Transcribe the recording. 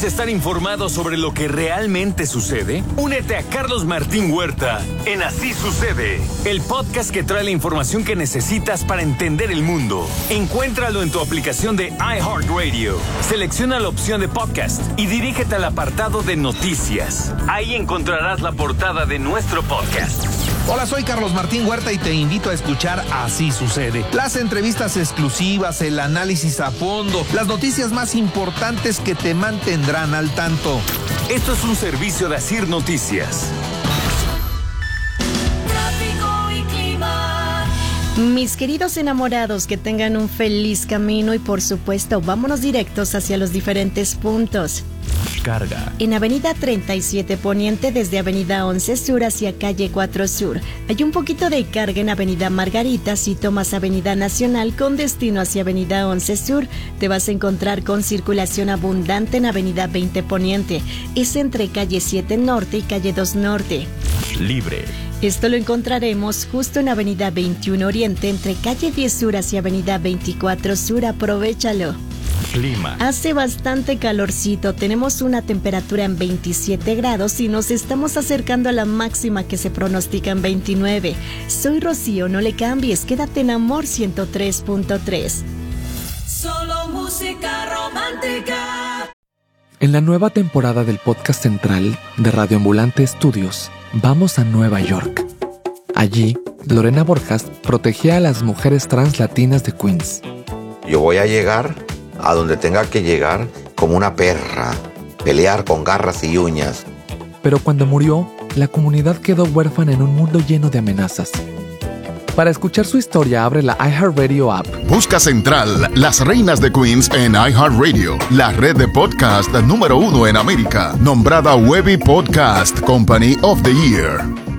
¿Quieres estar informado sobre lo que realmente sucede? Únete a Carlos Martín Huerta en Así Sucede, el podcast que trae la información que necesitas para entender el mundo. Encuéntralo en tu aplicación de iHeartRadio. Selecciona la opción de podcast y dirígete al apartado de noticias. Ahí encontrarás la portada de nuestro podcast. Hola, soy Carlos Martín Huerta y te invito a escuchar Así Sucede. Las entrevistas exclusivas, el análisis a fondo, las noticias más importantes que te mantendrán al tanto. Esto es un servicio de Asir Noticias. Mis queridos enamorados, que tengan un feliz camino y por supuesto vámonos directos hacia los diferentes puntos. Carga. En Avenida 37 Poniente desde Avenida 11 Sur hacia Calle 4 Sur. Hay un poquito de carga en Avenida Margarita. Si tomas Avenida Nacional con destino hacia Avenida 11 Sur, te vas a encontrar con circulación abundante en Avenida 20 Poniente. Es entre Calle 7 Norte y Calle 2 Norte. Libre. Esto lo encontraremos justo en Avenida 21 Oriente entre Calle 10 Sur hacia Avenida 24 Sur. Aprovéchalo. Clima. Hace bastante calorcito, tenemos una temperatura en 27 grados y nos estamos acercando a la máxima que se pronostica en 29. Soy Rocío, no le cambies, quédate en Amor 103.3. Solo música romántica. En la nueva temporada del podcast central de Radio Ambulante Estudios, vamos a Nueva York. Allí, Lorena Borjas protegía a las mujeres trans latinas de Queens. Yo voy a llegar a donde tenga que llegar como una perra, pelear con garras y uñas. Pero cuando murió, la comunidad quedó huérfana en un mundo lleno de amenazas. Para escuchar su historia, abre la iHeartRadio app. Busca Central, las reinas de Queens en iHeartRadio, la red de podcast número 1 en América, nombrada Webby Podcast Company of the Year.